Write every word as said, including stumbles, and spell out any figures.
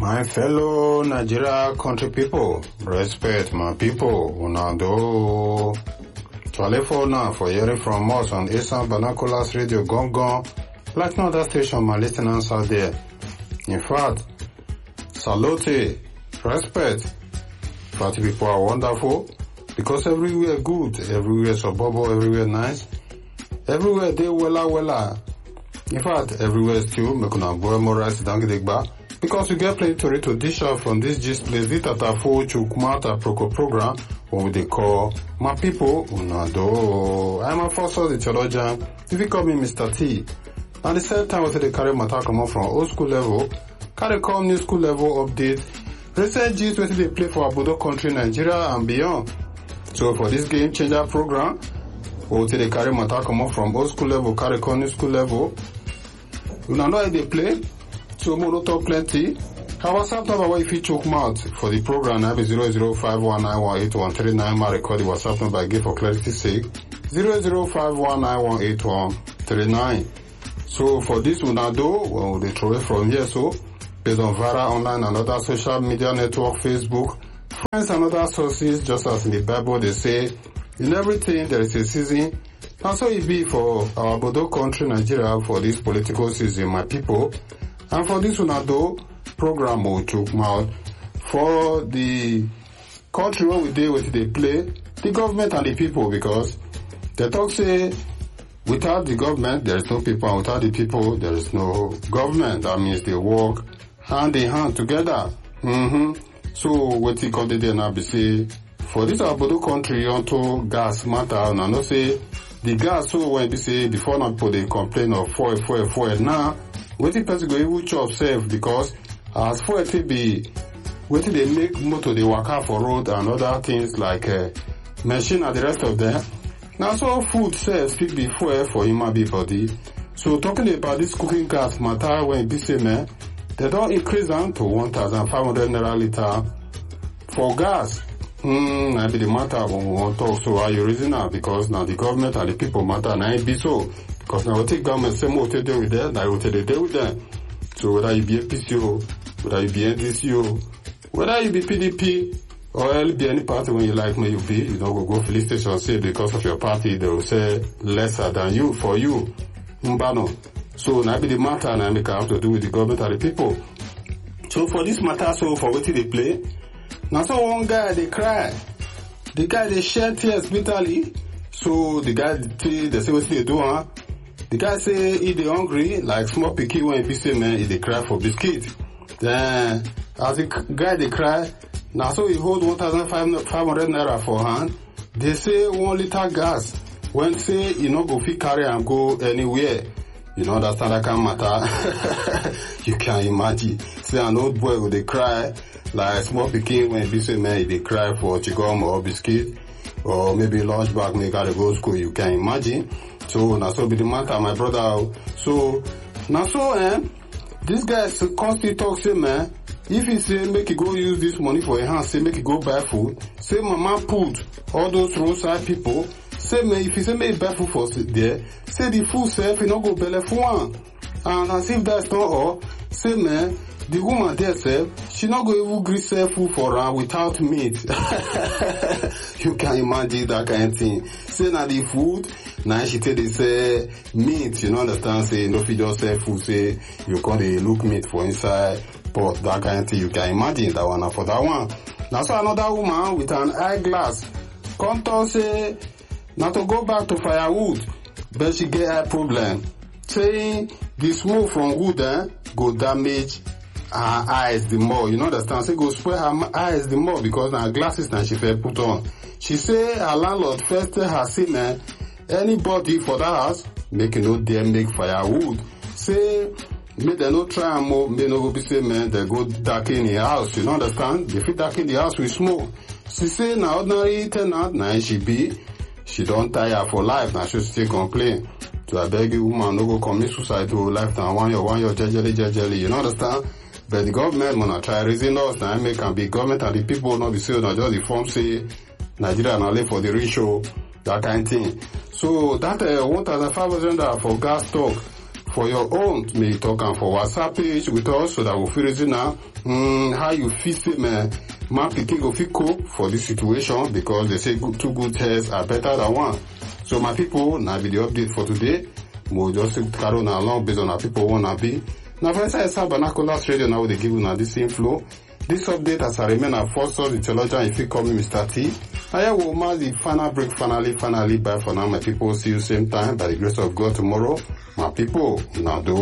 My fellow Nigeria country people, respect my people, una do. Twale for now for hearing from us on Esan Banakolas Radio Gong Gong, like no other station my listeners out there. In fact, salute, respect. Party people are wonderful because everywhere good, everywhere suburban, everywhere nice, everywhere they wella wella. In fact, everywhere still make una boy more rice than get because we get plenty to to dish out from this gist place with Tatafo Chukumata Proco program, what they call my people unado. I'm a first of the theologian, if you call me Mister T. And the same time we say they carry matter come up from old school level, carry come new school level update, recent gist where they play for Abudo country, Nigeria and beyond. So for this game changer program, we say they carry matter come up from old school level, carry come new school level. You know how they play? So more talk plenty. Our WhatsApp number where if you choke mouth for the program now is zero zero five one nine one eight one three nine. My record the WhatsApp number I give for clarity's sake. zero zero five one nine one eight one three nine. So for this one I do, well they throw it from here so based on Vara online and other social media network, Facebook, friends and other sources, just as in the Bible they say, in everything there is a season. And so it be for our Bodo country, Nigeria, for this political season, my people. And for this Unado program, we took out for the country where we deal with they play, the government and the people, because the talk say, without the government, there is no people, and without the people, there is no government. That means they work hand in hand together. Mm-hmm. So, what he called it there now, be say, for this Bodo country, onto gas matter, and I know say, the gas, so when they say before now people they complain of fuel, fuel, fuel. Now, waiting person go even chop safe because as fuel to be, waiting they make motor they work out for road and other things like uh, machine and the rest of them. Now, so food safe still be fuel for human being body. So talking about this cooking gas matter when they say man, they don't increase them to one thousand five hundred naira liter for gas. Hmm, I be the matter when we want to talk. So are you reason now? Because now the government and the people matter now it be so. Because now we take government same what they do with them, now we take they do with them. So whether you be a P C O, whether you be N D C O, whether you be P D P, or you be any party when you like me you be, you know go go police station say because of your party they will say lesser than you for you. Mbano. So now be the matter and I make have to do with the government and the people. So for this matter, so for what they play. Now so one guy they cry, the guy they shed tears bitterly. So the guy they, they say what they do, huh? The guy say he they hungry like small picky when he say man he they cry for biscuit. Then as the guy they cry, now so he hold one thousand five hundred naira for hand. They say one liter gas when say you know go fit carry and go anywhere. You know understand that kind of matter. You can imagine. Say an old boy would they cry. Like small picking when they say man they cry for chigom or biscuit or maybe lunch bag make gotta go school, you can imagine. So now so be the matter my brother. So now so eh this guy constantly talk say man if he say make he go use this money for a hand, say make he go buy food, say mama put all those roadside people, say man if he say make he buy food for there, say the food self he not go belle for one. And as if that's not all, say man the woman there said she not go even grease food for her without meat. You can imagine that kind of thing. Say now the food, now she tell they say meat, you know understand, say no fit just say food, say you can't look meat for inside, but that kind of thing you can imagine that one for that one. Now so another woman with an eyeglass come to say now to go back to firewood, but she get a problem. Saying the smoke from wood eh, go damage her eyes the more, you know understand, say go spoil her eyes the more because her glasses now she fair put on. She say her landlord first tell her say man, anybody for that house make no dare make firewood. Say make they no try and more, may no go be say man they go darken the house, you know understand, they fit darken the house with smoke. She say now ordinary tenant now she be, she don't tire for life now she still complain. So I beg you woman no go commit suicide to life now one year one year jejely jejely, you know understand. But the government wanna try raising us now make can be government and the people not be saying not just the form say Nigeria now live for the ratio, that kind of thing. So that uh, one thousand five hundred for gas stock for your own, may you talk am for WhatsApp page with us so that we fit reason now mm, how you feel say man, man pikin go fit cope for this situation, because they say good, two good heads are better than one. So my people, now be the update for today. We'll just carry on along based on our people wanna be. Now for inside Esan Binoculars Radio, now they give you now this inflow. This update as I remain at first source, the theologian, if you call me Mister T. I will mark the final break, finally, finally, bye for now, my people. See you same time, by the grace of God tomorrow. My people, now do